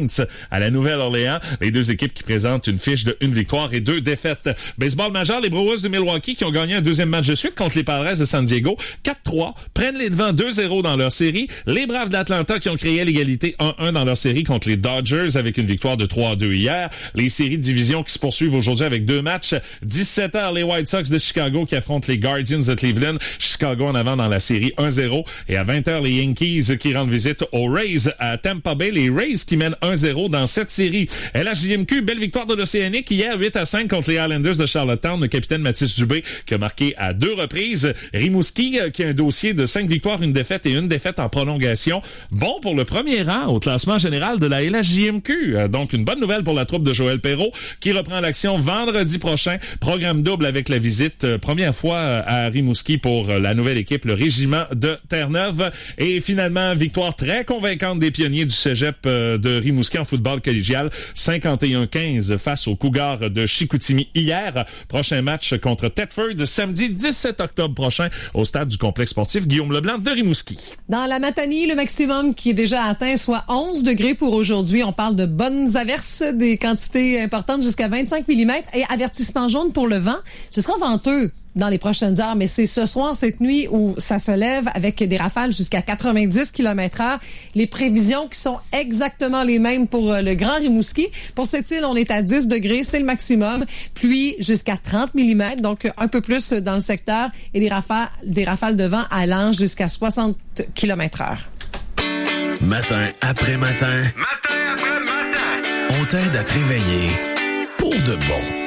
Saints à la Nouvelle-Orléans. Les deux équipes qui présentent une fiche de 1 victoire et 2 défaites. Baseball majeur, les Brewers de Milwaukee qui ont gagné un deuxième match de suite contre les Padres de San Diego. 4-3, prennent les devants 2-0 dans leur série. Les Braves d'Atlanta qui ont créé l'égalité 1-1 dans leur série contre les Dodgers avec une victoire de 3-2 hier. Les séries de division qui se poursuivent aujourd'hui avec 2 matchs. 17h, les White Sox de Chicago qui affrontent les Guardians de Cleveland. Chicago en avant dans la série 1-0. Et à 20h, les Yankees qui rendent visite aux Rays à Tampa Bay. Les Rays qui mènent 1-0 dans cette série. LHJMQ, belle victoire de l'Océanique hier 8-5 contre les Islanders de Charlottetown. Le capitaine Mathis Dubé qui a marqué à 2 reprises. Rimouski qui a un dossier de 5 victoires, 1 défaite et 1 défaite en prolongation. Bon pour le premier rang au classement général de la LHJMQ. Donc une bonne nouvelle pour la troupe de Joël Perreault qui reprend l'action vendredi prochain. Programme double avec la visite première fois à Rimouski pour la nouvelle équipe, le Régiment de Terre-Neuve. Et finalement, victoire très convaincante des pionniers du cégep de Rimouski en football collégial. 51-15 face aux Cougars de Chicoutimi hier. Prochain match contre Thetford samedi 17 octobre prochain au stade du complexe sportif Guillaume Leblanc de Rimouski. Dans la Matanie, le maximum qui est déjà atteint, soit 11 degrés pour aujourd'hui. On parle de bonnes averses, des quantités importantes jusqu'à 25 mm et avertissement jaune pour le vent. Ce sera venteux dans les prochaines heures, mais c'est ce soir, cette nuit, où ça se lève avec des rafales jusqu'à 90 km/h. Les prévisions qui sont exactement les mêmes pour le Grand Rimouski. Pour cette île, on est à 10 degrés, c'est le maximum. Pluie jusqu'à 30 mm, donc un peu plus dans le secteur. Et des rafales de vent allant jusqu'à 60 km/h. Matin après matin. Matin après matin. On t'aide à te réveiller pour de bon.